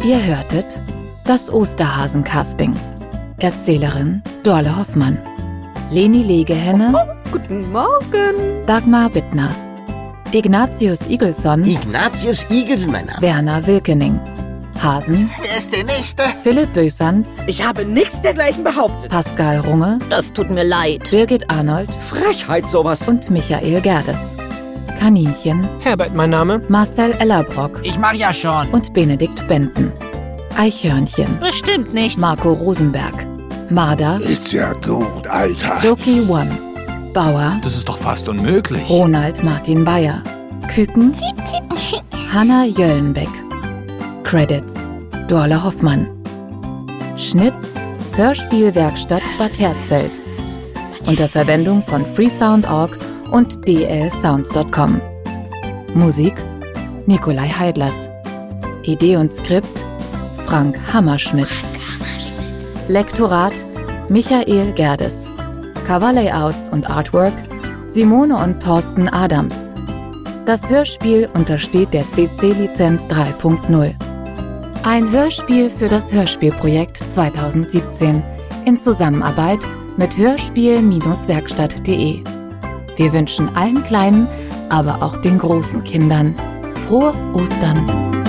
Ihr hörtet das Osterhasen-Casting. Erzählerin Dorle Hoffmann. Leni Legehenne. Guten Morgen. Dagmar Bittner. Ignatius Igelsson. Mein Name. Werner Wilkening. Hasen. Wer ist der Nächste? Philipp Bösand. Ich habe nichts dergleichen behauptet. Pascal Runge. Das tut mir leid. Birgit Arnold. Frechheit sowas. Und Michael Gerdes. Kaninchen. Herbert, mein Name. Marcel Ellerbrock. Ich mach ja schon. Und Benedikt Benten. Eichhörnchen. Bestimmt nicht. Marco Rosenberg. Marder. Ist ja gut, Alter. Jockey One. Bauer. Das ist doch fast unmöglich. Ronald Martin Bayer. Küken. Hanna Jöllenbeck. Credits: Dorle Hoffmann. Schnitt: Hörspielwerkstatt Bad Hersfeld. Unter Verwendung von freesound.org und dlsounds.com. Musik: Nikolai Heidlers. Idee und Skript: Frank Hammerschmidt. Lektorat: Michael Gerdes. Coverlayouts und Artwork: Simone und Thorsten Adams. Das Hörspiel untersteht der CC-Lizenz 3.0. Ein Hörspiel für das Hörspielprojekt 2017 in Zusammenarbeit mit hörspiel-werkstatt.de. Wir wünschen allen kleinen, aber auch den großen Kindern frohe Ostern.